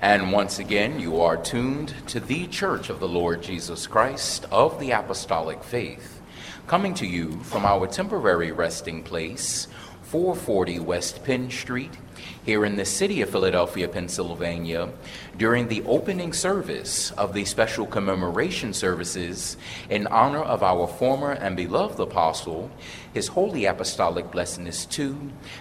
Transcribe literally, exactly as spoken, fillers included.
And once again, you are tuned to the Church of the Lord Jesus Christ of the Apostolic Faith, coming to you from our temporary resting place, four forty West Penn Street, here in the city of Philadelphia, Pennsylvania, during the opening service of the special commemoration services in honor of our former and beloved apostle, His Holy Apostolic Blessedness too,